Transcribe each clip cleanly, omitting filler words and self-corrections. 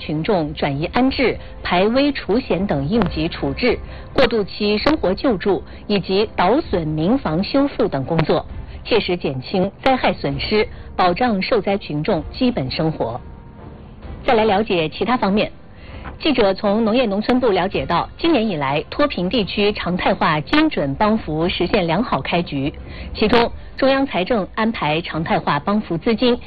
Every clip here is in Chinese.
群众转移安置、排危除险等应急处置、过渡期生活救助以及倒损民房修复等工作，切实减轻灾害损失，保障受灾群众基本生活。再来了解其他方面。记者从农业农村部了解到，今年以来，脱贫地区常态化精准帮扶实现良好开局。其中，中央财政安排常态化帮扶资金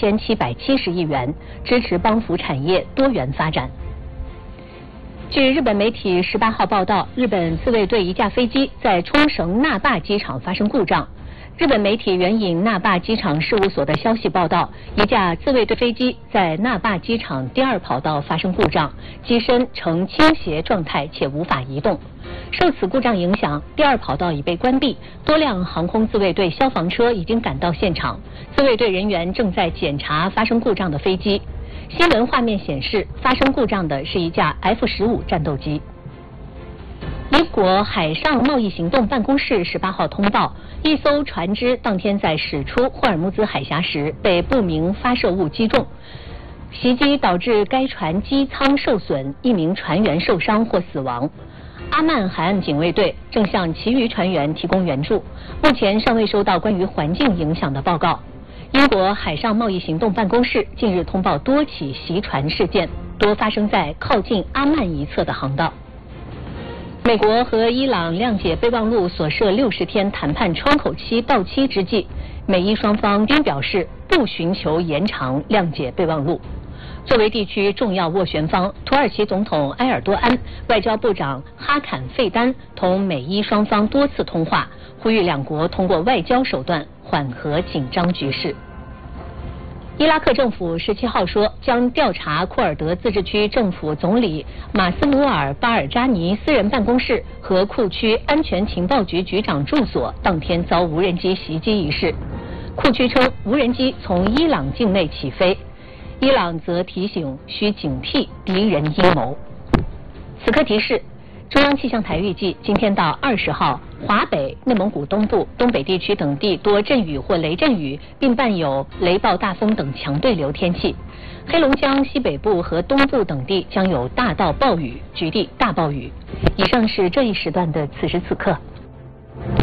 1770亿元，支持帮扶产业多元发展。据日本媒体18号报道，日本自卫队一架飞机在冲绳那霸机场发生故障。日本媒体援引那霸机场事务所的消息报道，一架自卫队飞机在那霸机场第二跑道发生故障，机身呈倾斜状态且无法移动。受此故障影响，第二跑道已被关闭，多辆航空自卫队消防车已经赶到现场，自卫队人员正在检查发生故障的飞机。新闻画面显示，发生故障的是一架 F-15战斗机。英国海上贸易行动办公室18号通报，一艘船只当天在驶出霍尔木兹海峡时被不明发射物击中，袭击导致该船机舱受损，一名船员受伤或死亡。阿曼海岸警卫队正向其余船员提供援助，目前尚未收到关于环境影响的报告。英国海上贸易行动办公室近日通报多起袭船事件，多发生在靠近阿曼一侧的航道。美国和伊朗谅解备忘录所设60天谈判窗口期到期之际，美伊双方均表示不寻求延长谅解备忘录。作为地区重要斡旋方，土耳其总统埃尔多安、外交部长哈坎费丹同美伊双方多次通话，呼吁两国通过外交手段缓和紧张局势。伊拉克政府17号说，将调查库尔德自治区政府总理马斯努尔·巴尔扎尼私人办公室和库区安全情报局局长住所当天遭无人机袭击一事。库区称，无人机从伊朗境内起飞，伊朗则提醒需警惕敌人阴谋。此刻提示，中央气象台预计今天到20号，华北、内蒙古东部、东北地区等地多阵雨或雷阵雨，并伴有雷暴大风等强对流天气。黑龙江西北部和东部等地将有大到暴雨，局地大暴雨。以上是这一时段的此时此刻。